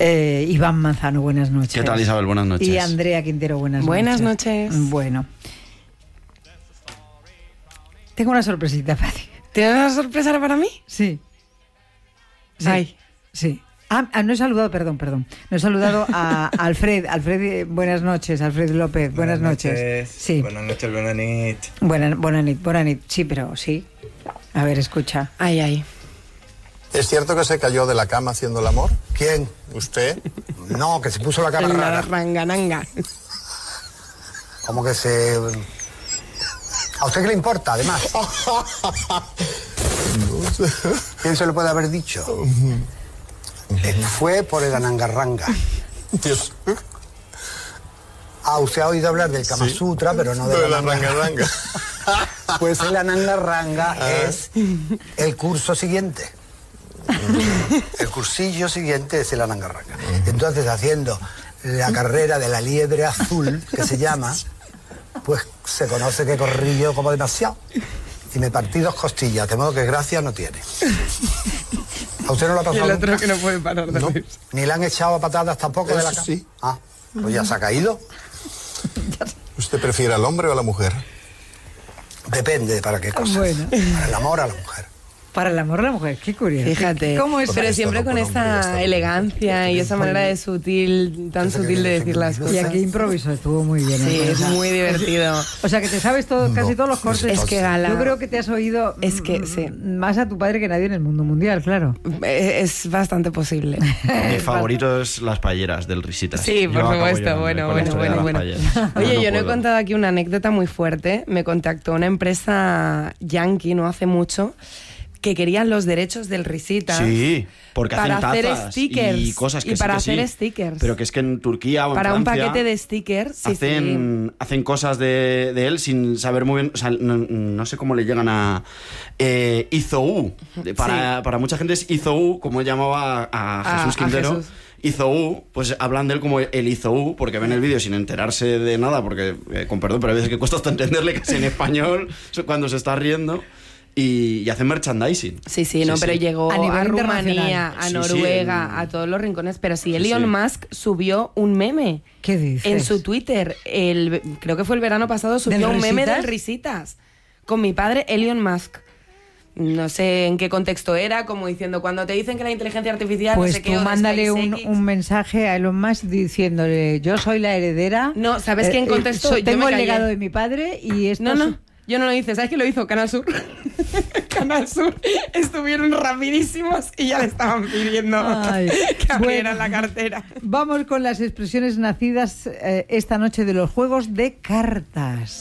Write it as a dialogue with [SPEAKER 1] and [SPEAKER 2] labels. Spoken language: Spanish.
[SPEAKER 1] Iván Manzano, buenas noches.
[SPEAKER 2] ¿Qué tal, Isabel? Buenas noches.
[SPEAKER 1] Y Andrea Quintero, buenas noches. Bueno. Tengo una sorpresita para ti.
[SPEAKER 3] ¿Tienes una sorpresa para mí?
[SPEAKER 1] Sí.
[SPEAKER 3] Ay.
[SPEAKER 1] Sí. No he saludado, perdón. No he saludado a Alfred. Alfred, buenas noches. Alfred López, buenas noches. Sí.
[SPEAKER 4] Buenas noches, buenas nit.
[SPEAKER 1] Buenas nit. Sí, pero sí. A ver, escucha.
[SPEAKER 3] Ay.
[SPEAKER 5] ¿Es cierto que se cayó de la cama haciendo el amor?
[SPEAKER 6] ¿Quién?
[SPEAKER 5] ¿Usted?
[SPEAKER 6] No, que se puso la cara
[SPEAKER 3] La
[SPEAKER 6] rara.
[SPEAKER 3] rangananga.
[SPEAKER 6] Como que se... ¿A usted qué le importa, además? ¿Quién se lo puede haber dicho? Fue por el anangarranga.
[SPEAKER 5] Dios.
[SPEAKER 6] Usted ha oído hablar del Kama Sutra, pero no de la
[SPEAKER 5] rangaranga.
[SPEAKER 6] Pues el anangarranga es el curso siguiente. El cursillo siguiente es el anangarranga. Entonces, haciendo la carrera de la liebre azul, que se llama, pues se conoce que corrí yo como demasiado. Y me partí 2 costillas, de modo que gracia no tiene. ¿A usted no lo ha pasado?
[SPEAKER 3] Y el otro
[SPEAKER 6] nunca?
[SPEAKER 3] que no puede parar de reír.
[SPEAKER 6] Ni le han echado a patadas tampoco de la cama.
[SPEAKER 5] Sí.
[SPEAKER 6] Pues ya se ha caído.
[SPEAKER 5] ¿Usted prefiere al hombre o a la mujer?
[SPEAKER 6] Depende de para qué cosa.
[SPEAKER 1] Bueno.
[SPEAKER 6] Para el amor a la mujer.
[SPEAKER 1] Para el amor a la mujer, qué curioso.
[SPEAKER 3] Fíjate.
[SPEAKER 1] ¿Cómo es?
[SPEAKER 3] Pero
[SPEAKER 5] Esto
[SPEAKER 3] siempre
[SPEAKER 5] no
[SPEAKER 3] con
[SPEAKER 5] por hombre, ya
[SPEAKER 3] esa
[SPEAKER 5] está.
[SPEAKER 3] elegancia y esa manera de tan sutil de decir las cosas.
[SPEAKER 1] Y aquí improviso, estuvo muy bien.
[SPEAKER 3] Sí, es muy divertido.
[SPEAKER 1] O sea, que te sabes casi todos los cortes.
[SPEAKER 3] Es que Gala...
[SPEAKER 1] Yo creo que te has oído
[SPEAKER 3] sí.
[SPEAKER 1] más a tu padre que nadie en el mundo mundial, claro.
[SPEAKER 3] Es bastante posible.
[SPEAKER 2] Mi favorito es las payeras del Risitas.
[SPEAKER 3] Sí, por
[SPEAKER 2] Yo acabo
[SPEAKER 3] supuesto.
[SPEAKER 2] llorando
[SPEAKER 3] Bueno.
[SPEAKER 2] con la historia de las payeras.
[SPEAKER 3] Oye, yo no he
[SPEAKER 2] puedo.
[SPEAKER 3] contado aquí una anécdota muy fuerte. Me contactó una empresa yankee no hace mucho que querían los derechos del Risitas.
[SPEAKER 2] Sí, porque
[SPEAKER 3] para
[SPEAKER 2] hacen
[SPEAKER 3] hacer
[SPEAKER 2] tazas
[SPEAKER 3] stickers
[SPEAKER 2] y cosas que
[SPEAKER 3] y para
[SPEAKER 2] sí,
[SPEAKER 3] hacer
[SPEAKER 2] que sí.
[SPEAKER 3] stickers.
[SPEAKER 2] Pero que es que en Turquía o en
[SPEAKER 3] para
[SPEAKER 2] Francia
[SPEAKER 3] un paquete de stickers
[SPEAKER 2] hacen cosas de él sin saber muy bien, o sea, no sé cómo le llegan a Izou. Para mucha gente es Izou, como llamaba a Jesús Quintero. Izou, pues hablan de él como el Izou, porque ven el vídeo sin enterarse de nada, porque, con perdón, pero a veces que cuesta hasta entenderle casi en español cuando se está riendo. Y hacen merchandising.
[SPEAKER 3] Sí, pero llegó a Rumanía, a Noruega, a todos los rincones. Pero sí, Elon Musk subió un meme.
[SPEAKER 1] ¿Qué dices?
[SPEAKER 3] En su Twitter. Creo que fue el verano pasado, subió un meme del Risitas. Con mi padre, Elon Musk. No sé en qué contexto era, como diciendo, cuando te dicen que la inteligencia artificial...
[SPEAKER 1] Pues
[SPEAKER 3] no sé qué,
[SPEAKER 1] tú mándale
[SPEAKER 3] SpaceX.
[SPEAKER 1] un mensaje a Elon Musk diciéndole, yo soy la heredera.
[SPEAKER 3] No, ¿sabes quién contestó?
[SPEAKER 1] Tengo el legado de mi padre y esto...
[SPEAKER 3] No. Yo no lo hice, ¿sabes qué lo hizo? Canal Sur. Canal Sur estuvieron rapidísimos y ya le estaban pidiendo que abrieran la cartera.
[SPEAKER 1] Vamos con las expresiones nacidas esta noche de los juegos de cartas.